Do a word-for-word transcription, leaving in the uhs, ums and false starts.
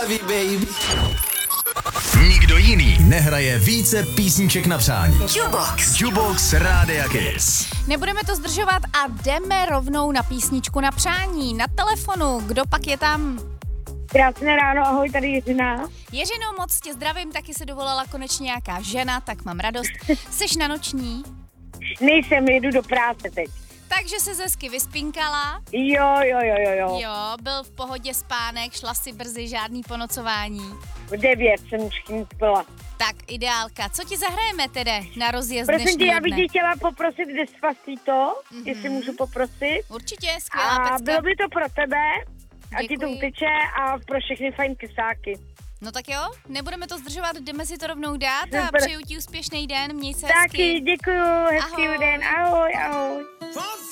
Zastaví, baby. Nikdo jiný nehraje více písniček na přání. Jukebox. Jukebox Rádia Kiss. Nebudeme to zdržovat a jdeme rovnou na písničku na přání. Na telefonu, kdo pak je tam? Krásné ráno, ahoj, tady Jiřina. Jiřino, moc tě zdravím, taky se dovolala konečně nějaká žena, tak mám radost. Seš na noční? Nejsem, jedu do práce teď. Takže se hezky vyspinkala. Jo, jo, jo, jo, jo. Jo, byl v pohodě spánek, šla si brzy, žádný ponocování. V devět jsem už tím spala. Tak, ideálka. Co ti zahrajeme tedy na rozjezd Prosím tě, dnešního já bych dne? tě chtěla poprosit Despacito, Mhm. jestli můžu poprosit. Určitě, skvělá A pecka. bylo by to pro tebe, a ti to Děkuji. uteče a pro všechny fajn kysáky. No tak jo, nebudeme to zdržovat, jdeme si to rovnou dát a Super. přeju ti úspěšný den, měj se Taky hezky. děkuju, hezký Ahoj. den, ahoj, ahoj.